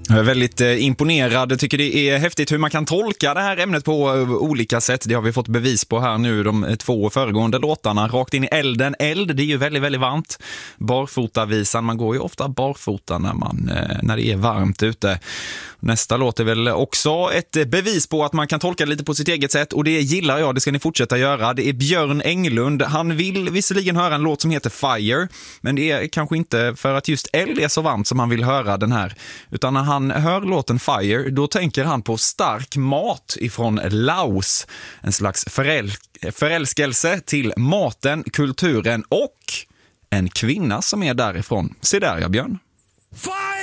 Jag är väldigt imponerad. Jag tycker det är häftigt hur man kan tolka det här ämnet på olika sätt. Det har vi fått bevis på här nu, de 2 föregående låtarna. Rakt in i elden. Eld, det är ju väldigt, väldigt varmt. Barfotavisan, man går ju ofta barfota när det är varmt ute. Nästa låt är väl också ett bevis på att man kan tolka det lite på sitt eget sätt. Och det gillar jag, det ska ni fortsätta göra. Det är Björn Englund. Han vill visserligen höra en låt som heter Fire. Men det är kanske inte för att just eld är så varmt som han vill höra den här. Utan när han hör låten Fire, då tänker han på stark mat ifrån Laos. En slags förälskelse till maten, kulturen och en kvinna som är därifrån. Se där, ja, Björn. Fire!